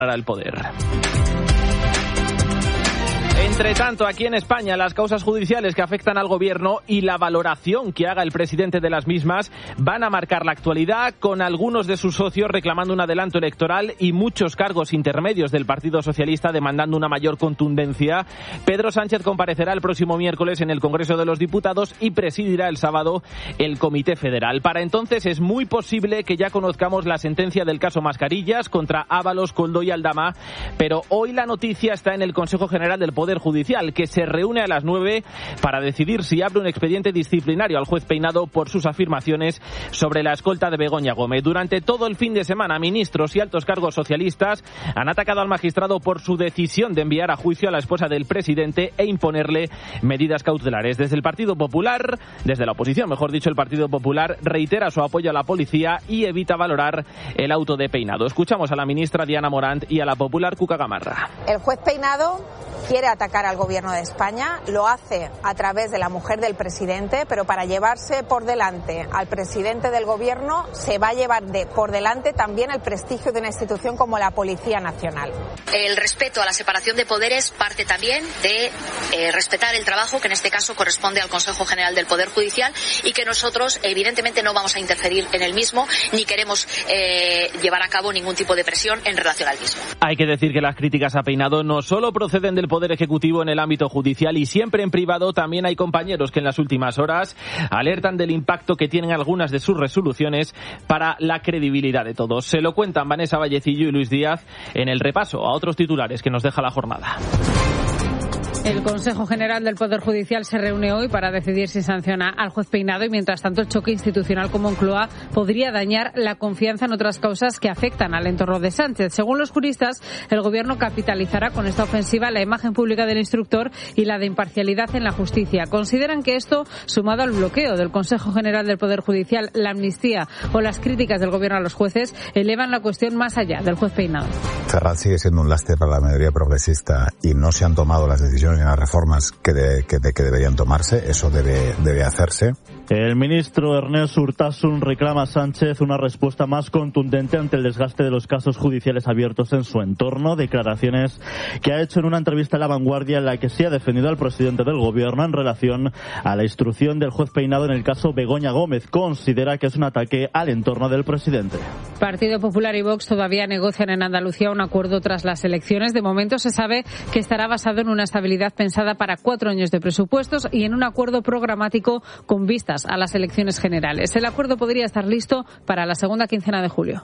al poder. Entre tanto, aquí en España, las causas judiciales que afectan al gobierno y la valoración que haga el presidente de las mismas van a marcar la actualidad, con algunos de sus socios reclamando un adelanto electoral y muchos cargos intermedios del Partido Socialista demandando una mayor contundencia. Pedro Sánchez comparecerá el próximo miércoles en el Congreso de los Diputados y presidirá el sábado el Comité Federal. Para entonces es muy posible que ya conozcamos la sentencia del caso Mascarillas contra Ábalos, Koldo y Aldama, pero hoy la noticia está en el Consejo General del Poder Judicial, que se reúne a las 9 para decidir si abre un expediente disciplinario al juez Peinado por sus afirmaciones sobre la escolta de Begoña Gómez. Durante todo el fin de semana, ministros y altos cargos socialistas han atacado al magistrado por su decisión de enviar a juicio a la esposa del presidente e imponerle medidas cautelares. Desde el Partido Popular, desde la oposición, mejor dicho, el Partido Popular reitera su apoyo a la policía y evita valorar el auto de Peinado. Escuchamos a la ministra Diana Morant y a la popular Cuca Gamarra. El juez Peinado quiere atacar al gobierno de España, lo hace a través de la mujer del presidente, pero para llevarse por delante al presidente del gobierno se va a llevar por delante también el prestigio de una institución como la Policía Nacional. El respeto a la separación de poderes parte también de respetar el trabajo que en este caso corresponde al Consejo General del Poder Judicial y que nosotros evidentemente no vamos a interferir en el mismo ni queremos llevar a cabo ningún tipo de presión en relación al mismo. Hay que decir que las críticas a Peinado no solo proceden del Poder Ejecutivo en el ámbito judicial y siempre en privado. También hay compañeros que en las últimas horas alertan del impacto que tienen algunas de sus resoluciones para la credibilidad de todos. Se lo cuentan Vanessa Vallecillo y Luis Díaz en el repaso a otros titulares que nos deja la jornada. El Consejo General del Poder Judicial se reúne hoy para decidir si sanciona al juez Peinado y, mientras tanto, el choque institucional con Moncloa podría dañar la confianza en otras causas que afectan al entorno de Sánchez. Según los juristas, el Gobierno capitalizará con esta ofensiva la imagen pública del instructor y la de imparcialidad en la justicia. Consideran que esto, sumado al bloqueo del Consejo General del Poder Judicial, la amnistía o las críticas del Gobierno a los jueces, elevan la cuestión más allá del juez Peinado. Ferraz sigue siendo un lastre para la mayoría progresista y no se han tomado las decisiones en las reformas que deberían tomarse. Eso debe hacerse. El ministro Ernest Urtasun reclama a Sánchez una respuesta más contundente ante el desgaste de los casos judiciales abiertos en su entorno. Declaraciones que ha hecho en una entrevista a La Vanguardia, en la que se ha defendido al presidente del gobierno en relación a la instrucción del juez Peinado en el caso Begoña Gómez. Considera que es un ataque al entorno del presidente. Partido Popular y Vox todavía negocian en Andalucía un acuerdo tras las elecciones. De momento se sabe que estará basado en una estabilidad pensada para 4 años de presupuestos y en un acuerdo programático con vistas a las elecciones generales. El acuerdo podría estar listo para la segunda quincena de julio.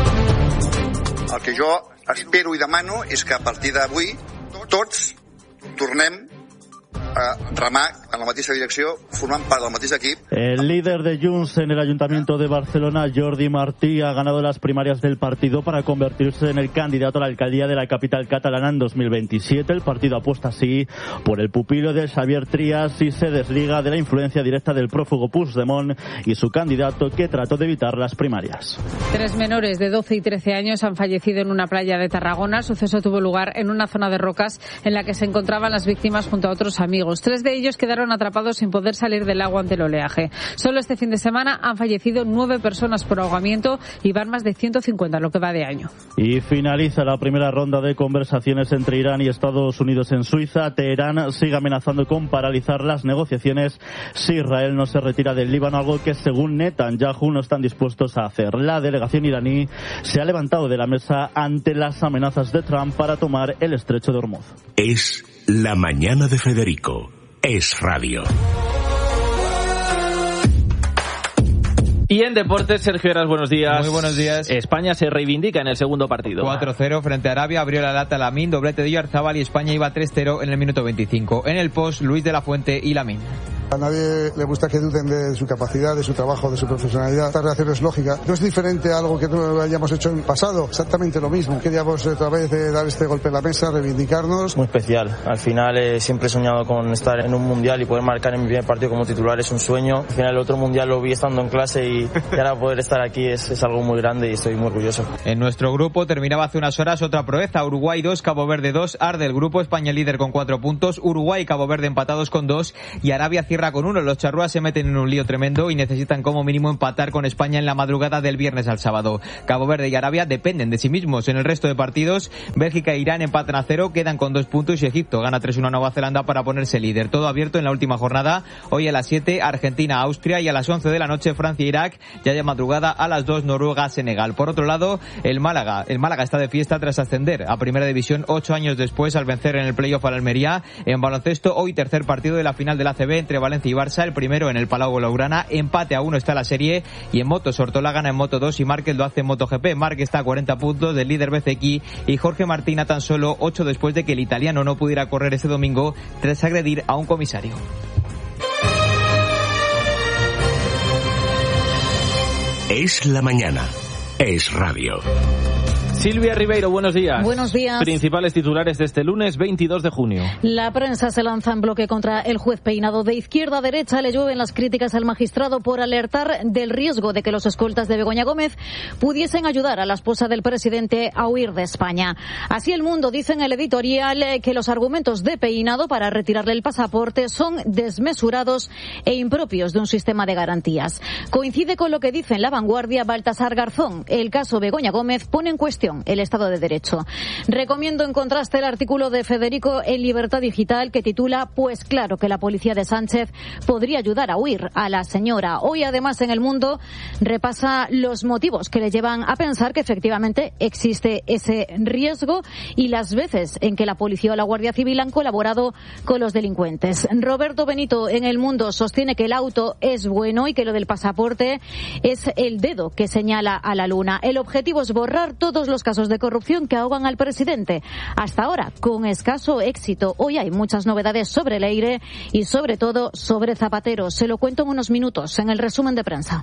El que jo espero i demano és que a partir d'avui tots tornem a remar en la mateixa direcció, formant part del mateix equip. El líder de Junts en el Ayuntamiento de Barcelona, Jordi Martí, ha ganado las primarias del partido para convertirse en el candidato a la alcaldía de la capital catalana en 2027. El partido apuesta así por el pupilo de Xavier Trias y se desliga de la influencia directa del prófugo Puigdemont y su candidato, que trató de evitar las primarias. 3 menores de 12 y 13 años han fallecido en una playa de Tarragona. El suceso tuvo lugar en una zona de rocas en la que se encontraban las víctimas junto a otros amigos. 3 de ellos quedaron atrapados sin poder salir del agua ante el oleaje. Solo este fin de semana han fallecido 9 personas por ahogamiento y van más de 150 lo que va de año. Y finaliza la primera ronda de conversaciones entre Irán y Estados Unidos en Suiza. Teherán sigue amenazando con paralizar las negociaciones si Israel no se retira del Líbano, algo que según Netanyahu no están dispuestos a hacer. La delegación iraní se ha levantado de la mesa ante las amenazas de Trump para tomar el estrecho de Hormuz. Es la mañana de Federico. Es radio. Y en deportes, Sergio Heras, buenos días. Muy buenos días. España se reivindica en el segundo partido. 4-0 frente a Arabia, abrió la lata Lamine, doblete de Oyarzabal y España iba 3-0 en el minuto 25. En el post, Luis de la Fuente y Lamine. A nadie le gusta que duden de su capacidad, de su trabajo, de su profesionalidad. Esta reacción es lógica. No es diferente a algo que no hayamos hecho en el pasado. Exactamente lo mismo. Queríamos otra vez dar este golpe en la mesa, reivindicarnos. Muy especial. Al final siempre he soñado con estar en un mundial y poder marcar en mi primer partido como titular es un sueño. Al final el otro mundial lo vi estando en clase y ahora poder estar aquí es algo muy grande y estoy muy orgulloso. En nuestro grupo terminaba hace unas horas otra proeza. Uruguay 2, Cabo Verde 2. Arde el grupo, España líder con 4 puntos. Uruguay y Cabo Verde empatados con 2. Y Arabia cierra cierra con 1. Los charrúas se meten en un lío tremendo y necesitan como mínimo empatar con España en la madrugada del viernes al sábado. Cabo Verde y Arabia dependen de sí mismos. En el resto de partidos, Bélgica e Irán empatan a 0, quedan con 2 puntos y Egipto gana 3-1 a Nueva Zelanda para ponerse líder. Todo abierto en la última jornada. Hoy a las 7, Argentina, Austria, y a las 11 de la noche, Francia, Irak. Ya de madrugada a las 2, Noruega, Senegal. Por otro lado, el Málaga está de fiesta tras ascender a Primera División 8 años después al vencer en el playoff al Almería. En baloncesto, hoy tercer partido de la final del ACB entre Valencia y Barça, el primero en el Palau Blaugrana. Empate a 1 está la serie. Y en motos, Ortola gana en Moto 2 y Márquez lo hace en MotoGP. Márquez está a 40 puntos del líder BCX y Jorge Martín a tan solo 8 después de que el italiano no pudiera correr ese domingo tras agredir a un comisario. Es la mañana. Es radio. Silvia Ribeiro, buenos días. Buenos días. Principales titulares de este lunes 22 de junio. La prensa se lanza en bloque contra el juez Peinado. De izquierda a derecha le llueven las críticas al magistrado por alertar del riesgo de que los escoltas de Begoña Gómez pudiesen ayudar a la esposa del presidente a huir de España. Así El Mundo dice en el editorial que los argumentos de Peinado para retirarle el pasaporte son desmesurados e impropios de un sistema de garantías. Coincide con lo que dice en La Vanguardia Baltasar Garzón. El caso Begoña Gómez pone en cuestión el Estado de Derecho. Recomiendo en contraste el artículo de Federico en Libertad Digital que titula "Pues claro que la policía de Sánchez podría ayudar a huir a la señora". Hoy además en El Mundo repasa los motivos que le llevan a pensar que efectivamente existe ese riesgo y las veces en que la policía o la Guardia Civil han colaborado con los delincuentes. Roberto Benito en El Mundo sostiene que el auto es bueno y que lo del pasaporte es el dedo que señala a la luna. El objetivo es borrar todos los casos de corrupción que ahogan al presidente. Hasta ahora, con escaso éxito. Hoy hay muchas novedades sobre Leire y sobre todo sobre Zapatero. Se lo cuento en unos minutos en el resumen de prensa.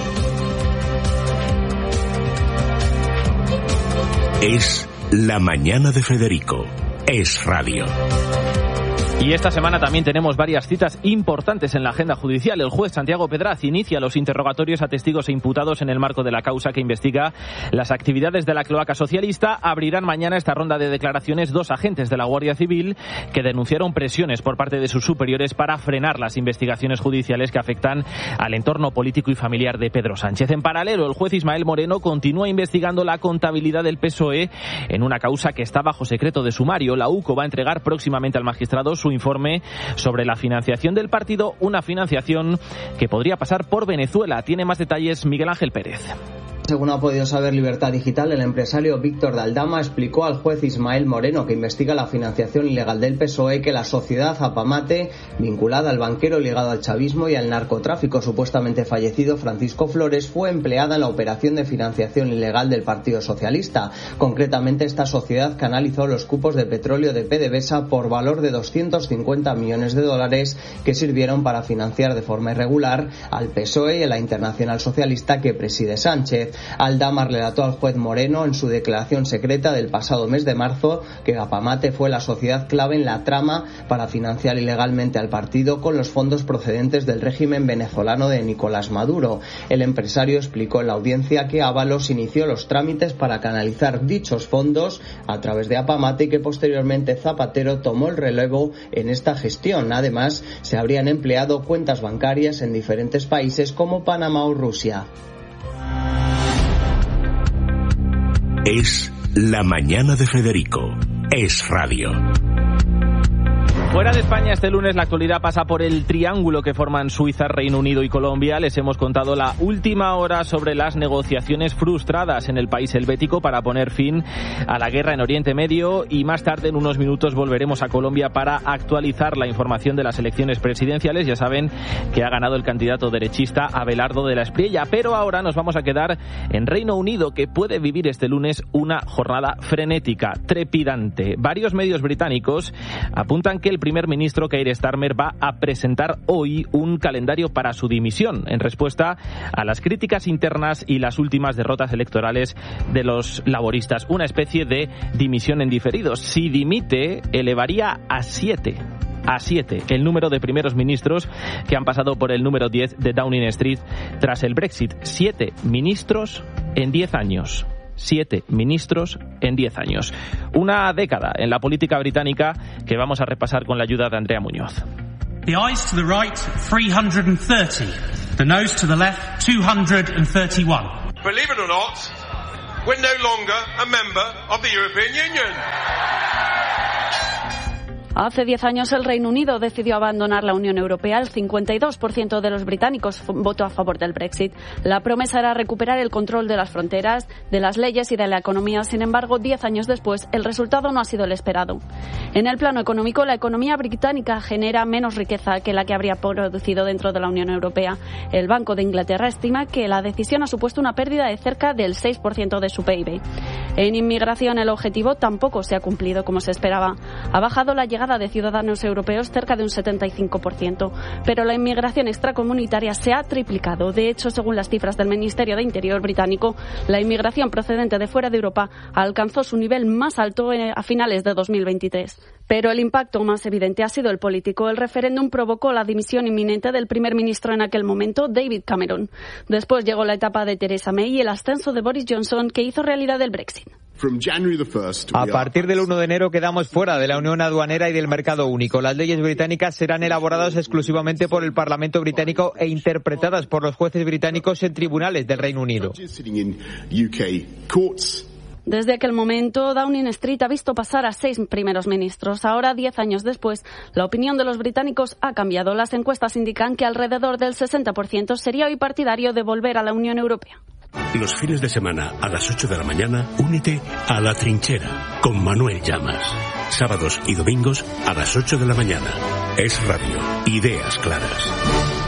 Es la mañana de Federico. Es radio. Y esta semana también tenemos varias citas importantes en la agenda judicial. El juez Santiago Pedraz inicia los interrogatorios a testigos e imputados en el marco de la causa que investiga las actividades de la cloaca socialista. Abrirán mañana esta ronda de declaraciones 2 agentes de la Guardia Civil que denunciaron presiones por parte de sus superiores para frenar las investigaciones judiciales que afectan al entorno político y familiar de Pedro Sánchez. En paralelo, el juez Ismael Moreno continúa investigando la contabilidad del PSOE en una causa que está bajo secreto de sumario. La UCO va a entregar próximamente al magistrado su informe sobre la financiación del partido, una financiación que podría pasar por Venezuela. Tiene más detalles Miguel Ángel Pérez. Según ha podido saber Libertad Digital, el empresario Víctor de Aldama explicó al juez Ismael Moreno, que investiga la financiación ilegal del PSOE, que la sociedad Apamate, vinculada al banquero ligado al chavismo y al narcotráfico supuestamente fallecido Francisco Flores, fue empleada en la operación de financiación ilegal del Partido Socialista. Concretamente, esta sociedad canalizó los cupos de petróleo de PDVSA por valor de $250 millones que sirvieron para financiar de forma irregular al PSOE y a la Internacional Socialista que preside Sánchez. Aldama relató al juez Moreno en su declaración secreta del pasado mes de marzo que Apamate fue la sociedad clave en la trama para financiar ilegalmente al partido con los fondos procedentes del régimen venezolano de Nicolás Maduro. El empresario explicó en la audiencia que Ábalos inició los trámites para canalizar dichos fondos a través de Apamate y que posteriormente Zapatero tomó el relevo en esta gestión. Además, se habrían empleado cuentas bancarias en diferentes países como Panamá o Rusia. Es la mañana de Federico. Es radio. Fuera de España, este lunes la actualidad pasa por el triángulo que forman Suiza, Reino Unido y Colombia. Les hemos contado la última hora sobre las negociaciones frustradas en el país helvético para poner fin a la guerra en Oriente Medio y más tarde, en unos minutos, volveremos a Colombia para actualizar la información de las elecciones presidenciales. Ya saben que ha ganado el candidato derechista Abelardo de la Espriella, pero ahora nos vamos a quedar en Reino Unido, que puede vivir este lunes una jornada frenética, trepidante. Varios medios británicos apuntan que el primer ministro Keir Starmer va a presentar hoy un calendario para su dimisión en respuesta a las críticas internas y las últimas derrotas electorales de los laboristas. Una especie de dimisión en diferido. Si dimite, elevaría a 7 el número de primeros ministros que han pasado por el número 10 de Downing Street tras el Brexit. 7 ministros en 10 años. 7 ministros en 10 años. Una década en la política británica que vamos a repasar con la ayuda de Andrea Muñoz. The ayes to the right, 330. The noes to the left, 231. Believe it or not, we're no longer a member of the European Union. Hace 10 años el Reino Unido decidió abandonar la Unión Europea. El 52% de los británicos votó a favor del Brexit. La promesa era recuperar el control de las fronteras, de las leyes y de la economía. Sin embargo, 10 años después, el resultado no ha sido el esperado. En el plano económico, la economía británica genera menos riqueza que la que habría producido dentro de la Unión Europea. El Banco de Inglaterra estima que la decisión ha supuesto una pérdida de cerca del 6% de su PIB. En inmigración, el objetivo tampoco se ha cumplido como se esperaba. Ha bajado la llegada de ciudadanos europeos cerca de un 75%, pero la inmigración extracomunitaria se ha triplicado. De hecho, según las cifras del Ministerio de Interior británico, la inmigración procedente de fuera de Europa alcanzó su nivel más alto a finales de 2023. Pero el impacto más evidente ha sido el político. El referéndum provocó la dimisión inminente del primer ministro en aquel momento, David Cameron. Después llegó la etapa de Theresa May y el ascenso de Boris Johnson, que hizo realidad el Brexit. A partir del 1 de enero quedamos fuera de la Unión Aduanera y del mercado único. Las leyes británicas serán elaboradas exclusivamente por el Parlamento británico e interpretadas por los jueces británicos en tribunales del Reino Unido. Desde aquel momento, Downing Street ha visto pasar a 6 primeros ministros. Ahora, 10 años después, la opinión de los británicos ha cambiado. Las encuestas indican que alrededor del 60% sería hoy partidario de volver a la Unión Europea. Los fines de semana a las 8 de la mañana, únete a La Trinchera con Manuel Llamas. Sábados y domingos a las 8 de la mañana. Es Radio. Ideas claras.